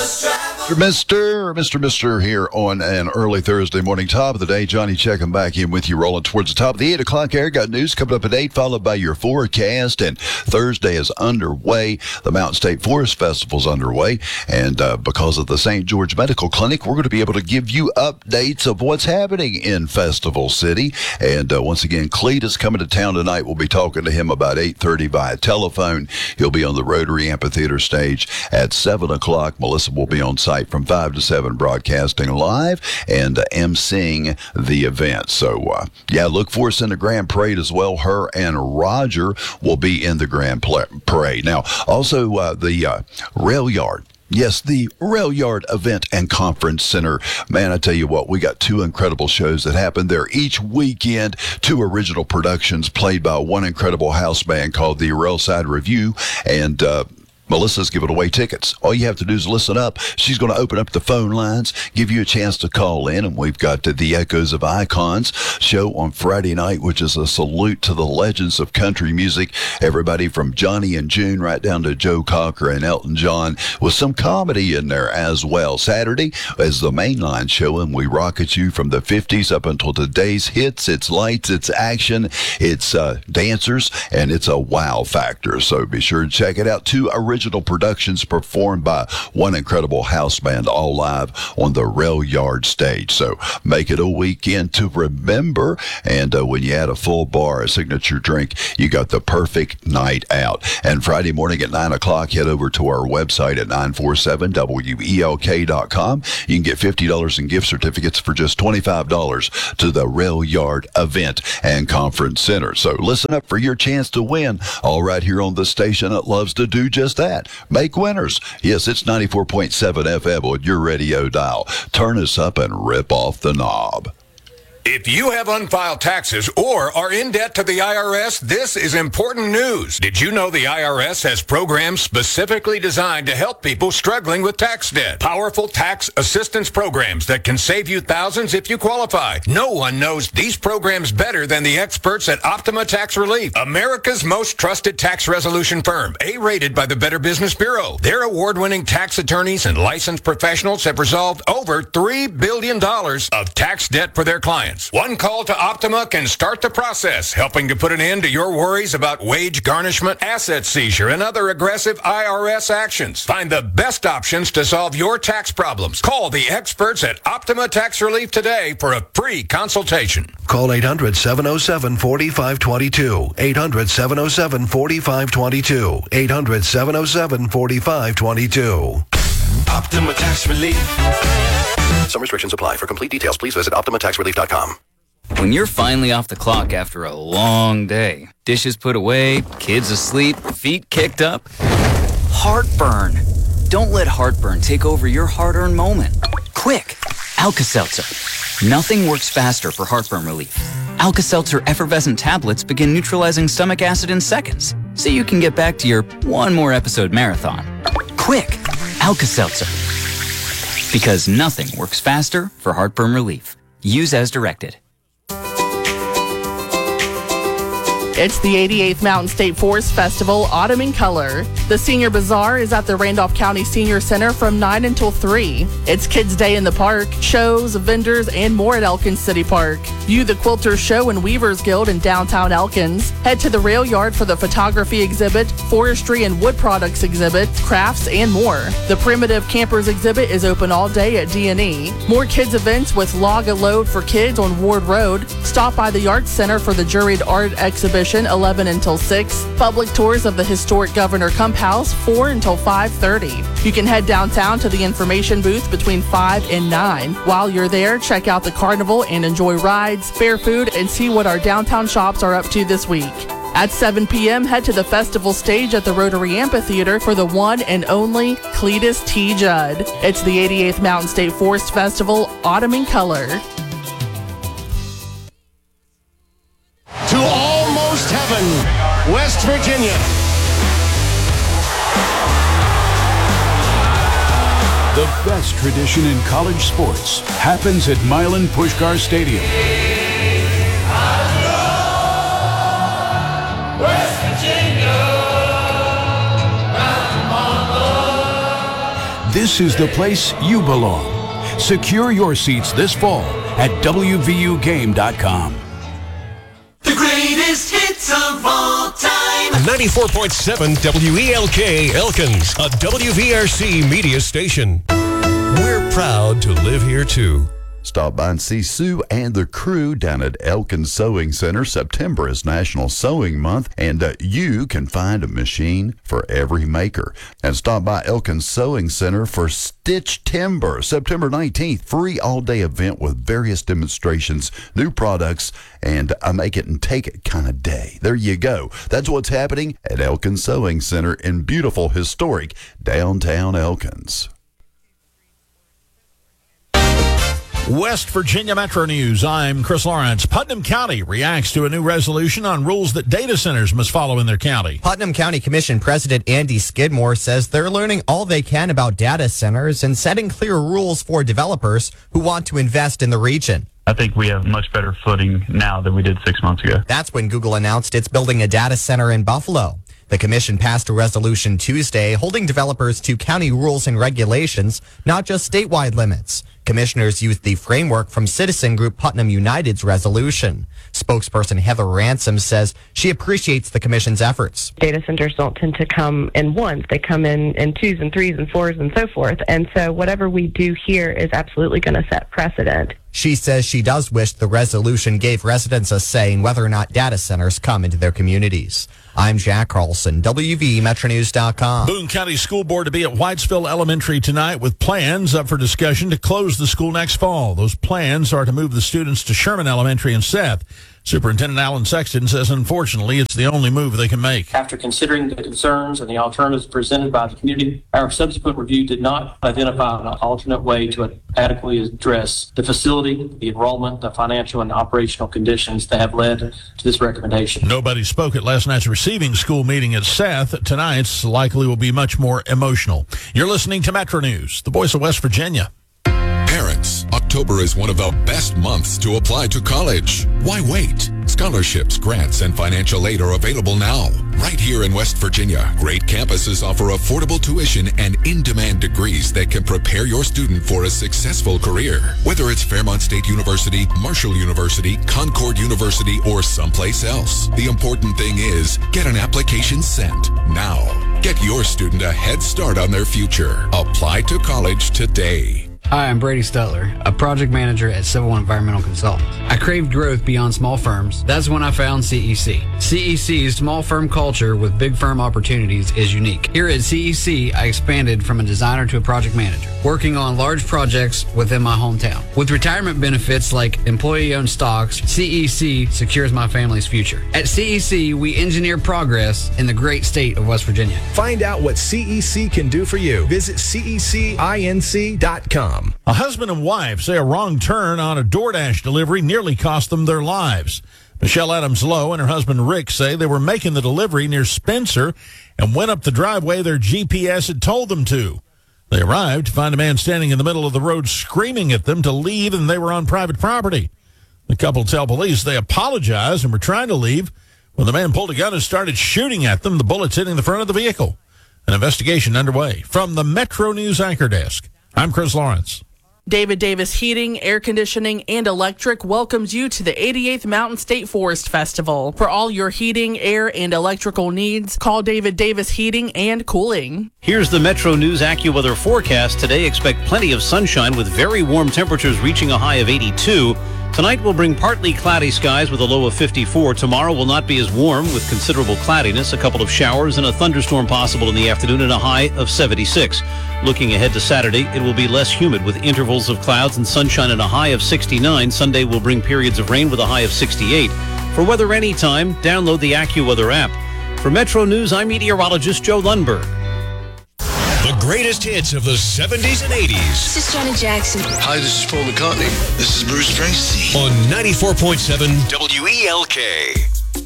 Mr. here on an early Thursday morning, top of the day. Johnny checking back in with you, rolling towards the top of the 8 o'clock hour. Got news coming up at 8, followed by your forecast. And Thursday is underway. The Mountain State Forest Festival is underway. And because of the St. George Medical Clinic, we're going to be able to give you updates of what's happening in Festival City. And once again, Cletus coming to town tonight. We'll be talking to him about 8:30 via telephone. He'll be on the Rotary Amphitheater stage at 7 o'clock. Melissa will be on site from 5 to 7, broadcasting live and emceeing the event. So, look for us in the Grand Parade as well. Her and Roger will be in the Grand Parade. Now, also the Rail Yard. Yes, the Rail Yard Event and Conference Center. Man, I tell you what, we got 2 incredible shows that happen there each weekend. 2 original productions played by one incredible house band called the Railside Review. And Melissa's giving away tickets. All you have to do is listen up. She's going to open up the phone lines, give you a chance to call in, and we've got the Echoes of Icons show on Friday night, which is a salute to the legends of country music. Everybody from Johnny and June right down to Joe Cocker and Elton John, with some comedy in there as well. Saturday is the mainline show, and we rock at you from the 50s up until today's hits. It's lights, it's action, it's dancers, and it's a wow factor. So be sure to check it out. 2 original productions performed by one incredible house band, all live on the Rail Yard stage. So make it a weekend to remember. And when you add a full bar, a signature drink, you got the perfect night out. And Friday morning at 9 o'clock, head over to our website at 947welk.com. You can get $50 in gift certificates for just $25 to the Rail Yard Event and Conference Center. So listen up for your chance to win, all right here on the station that loves to do just that. Make winners. Yes, it's 94.7 FM on your radio dial. Turn us up and rip off the knob. If you have unfiled taxes or are in debt to the IRS, this is important news. Did you know the IRS has programs specifically designed to help people struggling with tax debt? Powerful tax assistance programs that can save you thousands if you qualify. No one knows these programs better than the experts at Optima Tax Relief, America's most trusted tax resolution firm, A-rated by the Better Business Bureau. Their award-winning tax attorneys and licensed professionals have resolved over $3 billion of tax debt for their clients. One call to Optima can start the process, helping to put an end to your worries about wage garnishment, asset seizure, and other aggressive IRS actions. Find the best options to solve your tax problems. Call the experts at Optima Tax Relief today for a free consultation. Call 800-707-4522. 800-707-4522. 800-707-4522. Optima Tax Relief. Some restrictions apply. For complete details, please visit OptimaTaxRelief.com. When you're finally off the clock after a long day, dishes put away, kids asleep, feet kicked up, heartburn. Don't let heartburn take over your hard-earned moment. Quick, Alka-Seltzer. Nothing works faster for heartburn relief. Alka-Seltzer effervescent tablets begin neutralizing stomach acid in seconds, so you can get back to your one more episode marathon. Quick, Alka-Seltzer. Because nothing works faster for heartburn relief. Use as directed. It's the 88th Mountain State Forest Festival, Autumn in Color. The Senior Bazaar is at the Randolph County Senior Center from 9 until 3. It's Kids Day in the park, shows, vendors, and more at Elkins City Park. View the Quilters Show and Weavers Guild in downtown Elkins. Head to the Rail Yard for the photography exhibit, forestry and wood products exhibit, crafts, and more. The Primitive Campers exhibit is open all day at D&E. More kids events with Log a Load for Kids on Ward Road. Stop by the Arts Center for the Juried Art exhibition, 11 until 6. Public tours of the historic Governor Kump House, 4 until 5:30. You can head downtown to the information booth between 5 and 9. While you're there, check out the carnival and enjoy rides, fair food, and see what our downtown shops are up to this week. At 7 p.m., head to the festival stage at the Rotary Amphitheater for the one and only Cletus T. Judd. It's the 88th Mountain State Forest Festival, Autumn in Color. To almost heaven, West Virginia. The best tradition in college sports happens at Milan Puskar Stadium. this is the place you belong. Secure your seats this fall at WVUGame.com. The greatest hits of all time. 94.7 WELK Elkins, a WVRC media station. We're proud to live here too. Stop by and see Sue and the crew down at Elkins Sewing Center. September is National Sewing Month, and you can find a machine for every maker. And stop by Elkins Sewing Center for Stitch Timber, September 19th. Free all-day event with various demonstrations, new products, and a make it and take it kind of day. There you go. That's what's happening at Elkins Sewing Center in beautiful, historic downtown Elkins. West Virginia Metro News. I'm Chris Lawrence. Putnam County reacts to a new resolution on rules that data centers must follow in their county. Putnam County Commission President Andy Skidmore says they're learning all they can about data centers and setting clear rules for developers who want to invest in the region. I think we have much better footing now than we did 6 months ago. That's when Google announced it's building a data center in Buffalo. The commission passed a resolution Tuesday holding developers to county rules and regulations, not just statewide limits. Commissioners used the framework from citizen group Putnam United's resolution. Spokesperson Heather Ransom says she appreciates the commission's efforts. Data centers don't tend to come in ones. They come in twos and threes and fours and so forth. And so whatever we do here is absolutely going to set precedent. She says she does wish the resolution gave residents a say in whether or not data centers come into their communities. I'm Jack Carlson, WVMetroNews.com. Boone County School Board to be at Whitesville Elementary tonight with plans up for discussion to close the school next fall. Those plans are to move the students to Sherman Elementary in Seth. Superintendent Alan Sexton says, unfortunately, it's the only move they can make. After considering the concerns and the alternatives presented by the community, our subsequent review did not identify an alternate way to adequately address the facility, the enrollment, the financial and operational conditions that have led to this recommendation. Nobody spoke at last night's receiving school meeting at Seth. Tonight's likely will be much more emotional. You're listening to Metro News, the voice of West Virginia. Parents, October is one of the best months to apply to college. Why wait? Scholarships, grants, and financial aid are available now. Right here in West Virginia, great campuses offer affordable tuition and in-demand degrees that can prepare your student for a successful career. Whether it's Fairmont State University, Marshall University, Concord University, or someplace else, the important thing is get an application sent now. Get your student a head start on their future. Apply to college today. Hi, I'm Brady Stutler, a project manager at Civil Environmental Consultants. I craved growth beyond small firms. That's when I found CEC. CEC's small firm culture with big firm opportunities is unique. Here at CEC, I expanded from a designer to a project manager, working on large projects within my hometown. With retirement benefits like employee-owned stocks, CEC secures my family's future. At CEC, we engineer progress in the great state of West Virginia. Find out what CEC can do for you. Visit CECinc.com. A husband and wife say a wrong turn on a DoorDash delivery nearly cost them their lives. Michelle Adams-Lowe and her husband Rick say they were making the delivery near Spencer and went up the driveway their GPS had told them to. They arrived to find a man standing in the middle of the road screaming at them to leave, and they were on private property. The couple tell police they apologized and were trying to leave when the man pulled a gun and started shooting at them, the bullets hitting the front of the vehicle. An investigation underway. From the Metro News Anchor Desk, I'm Chris Lawrence. David Davis Heating, Air Conditioning, and Electric welcomes you to the 88th Mountain State Forest Festival. For all your heating, air, and electrical needs, call David Davis Heating and Cooling. Here's the Metro News AccuWeather forecast. Today, expect plenty of sunshine with very warm temperatures reaching a high of 82. Tonight will bring partly cloudy skies with a low of 54. Tomorrow will not be as warm with considerable cloudiness, a couple of showers, and a thunderstorm possible in the afternoon and a high of 76. Looking ahead to Saturday, it will be less humid with intervals of clouds and sunshine and a high of 69. Sunday will bring periods of rain with a high of 68. For weather anytime, download the AccuWeather app. For Metro News, I'm meteorologist Joe Lundberg. The greatest hits of the 70s and 80s. This is Janet Jackson. Hi, this is Paul McCartney. This is Bruce Springsteen. On 94.7 WELK.